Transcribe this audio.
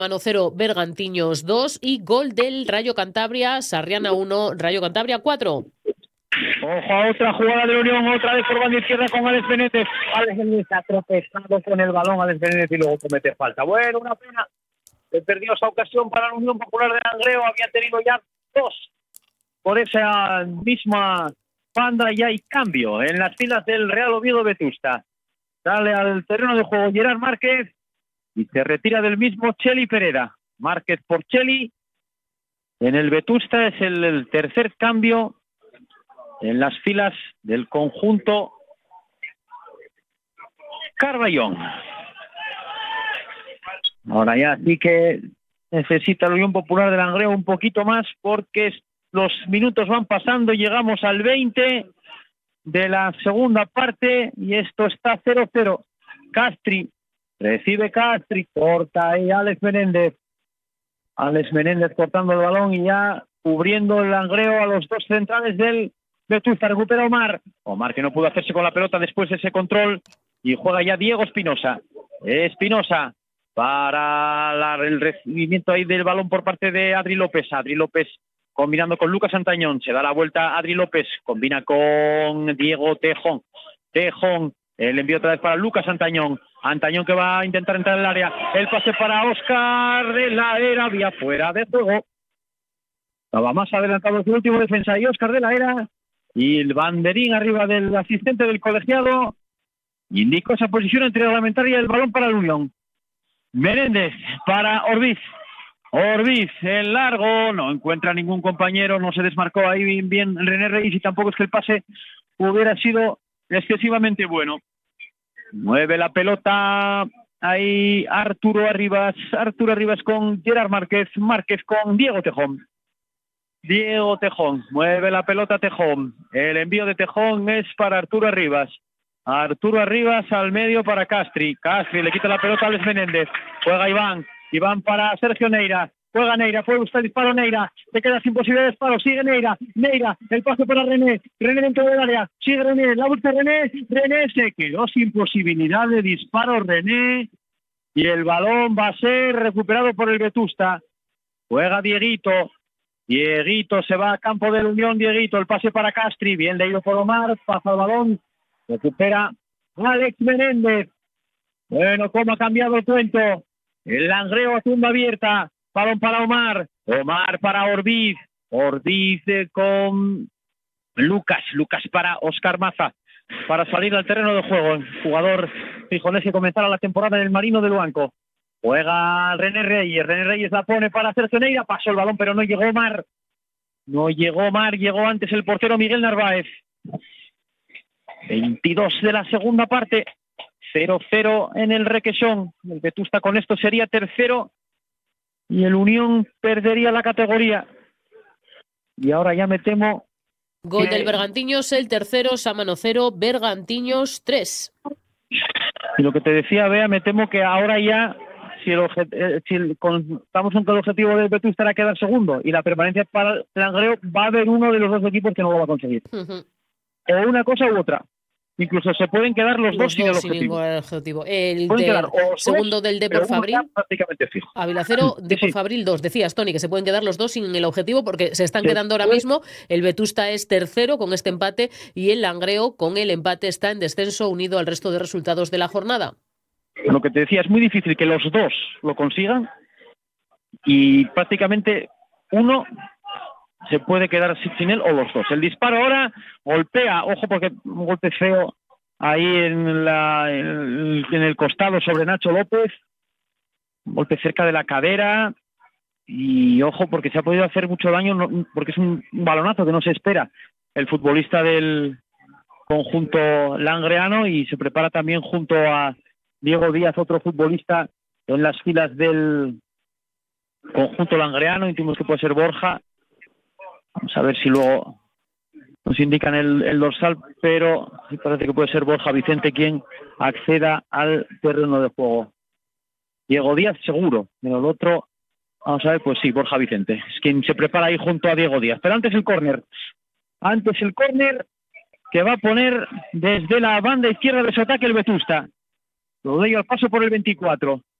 Mano 0, Bergantiños 2 y gol del Rayo Cantabria, Sarriana 1, Rayo Cantabria 4. Ojo a otra jugada de la Unión, otra vez por banda izquierda con Alex Benítez. Alex Benítez ha tropezado con el balón, Alex Benítez, y luego comete falta. Bueno, una pena. Se perdió esa ocasión para la Unión Popular de Langreo. Había tenido ya dos por esa misma banda y hay cambio en las filas del Real Oviedo Vetusta. Sale al terreno de juego Gerard Márquez y se retira del mismo Cheli Pereda. Márquez por Cheli. En el Vetusta es el tercer cambio en las filas del conjunto Carballón. Ahora ya sí que necesita la Unión Popular de Langreo un poquito más porque los minutos van pasando. Llegamos al 20 de la segunda parte y esto está 0-0. Castri, recibe Castri, corta ahí Alex Menéndez. Alex Menéndez cortando el balón y ya cubriendo el Langreo a los dos centrales del Vetusta. Recupera Omar. Omar que no pudo hacerse con la pelota después de ese control y juega ya Diego Espinosa. Espinosa para el recibimiento ahí del balón por parte de Adri López. Adri López combinando con Lucas Antañón. Se da la vuelta Adri López. Combina con Diego Tejón. Tejón. El envío otra vez para Lucas Antañón. Antañón que va a intentar entrar en el área. El pase para Óscar de la Era. Vía fuera de juego. Estaba más adelantado su último defensa y Óscar de la Era. Y el banderín arriba del asistente del colegiado indicó esa posición entre la reglamentaria y el balón para la Unión. Menéndez para Orbiz. Orbiz en largo, no encuentra ningún compañero, no se desmarcó ahí bien René Reyes y tampoco es que el pase hubiera sido excesivamente bueno. Mueve la pelota ahí Arturo Arribas con Gerard Márquez, Márquez con Diego Tejón. Diego Tejón, mueve la pelota Tejón. El envío de Tejón es para Arturo Arribas. Arturo Arribas al medio para Castri. Castri le quita la pelota a Alex Menéndez. Juega Iván. Iván para Sergio Neira. Juega Neira. Puede buscar disparo Neira. Se queda sin posibilidad de disparo. Sigue Neira. Neira. El pase para René. René dentro del área. Sigue René. La busca René. René se quedó sin posibilidad de disparo René. Y el balón va a ser recuperado por el Vetusta. Juega Dieguito. Dieguito se va a campo de la Unión. Dieguito. El pase para Castri. Bien leído por Omar. Pasa el balón. Recupera Alex Menéndez. Bueno, cómo ha cambiado el cuento. El Langreo a tumba abierta. Balón para Omar. Omar para Orbiz. Orbiz con Lucas. Lucas para Óscar Maza. Para salir al terreno de juego. El jugador gijonés que comenzara la temporada en el Marino de Luanco. Juega René Reyes. René Reyes la pone para Sergio Neira. Pasó el balón, pero no llegó Omar. No llegó Omar. Llegó antes el portero Miguel Narváez. 22 de la segunda parte, 0-0 en el Requesón. El Vetusta con esto sería tercero y el Unión perdería la categoría. Y ahora ya me temo Gol del Bergantiños, el tercero, Sámano 0, Bergantiños 3. Y lo que te decía, Bea, me temo que ahora ya, estamos en que el objetivo del Vetusta era quedar segundo y la permanencia para el Langreo, va a haber uno de los dos equipos que no lo va a conseguir. O una cosa u otra. Incluso se pueden quedar los dos sin el objetivo. El segundo del Depor Fabril. Prácticamente fijo. Ávila 0, Depor Fabril 2. Decías, Tony, que se pueden quedar los dos sin el objetivo porque se están quedando ahora mismo. El Vetusta es tercero con este empate y el Langreo con el empate está en descenso unido al resto de resultados de la jornada. Lo que te decía, es muy difícil que los dos lo consigan y prácticamente uno se puede quedar sin él o los dos. El disparo ahora golpea, ojo porque un golpe feo ahí en el costado sobre Nacho López, un golpe cerca de la cadera y ojo porque se ha podido hacer mucho daño porque es un balonazo que no se espera el futbolista del conjunto langreano y se prepara también junto a Diego Díaz, otro futbolista en las filas del conjunto langreano, intuimos que puede ser Borja. Vamos a ver si luego nos indican el dorsal, pero sí parece que puede ser Borja Vicente quien acceda al terreno de juego. Diego Díaz seguro, pero el otro, vamos a ver, pues sí, Borja Vicente. Es quien se prepara ahí junto a Diego Díaz. Pero antes el córner. Antes el córner que va a poner desde la banda izquierda de su ataque el Vetusta. Lo doy al paso por el 24.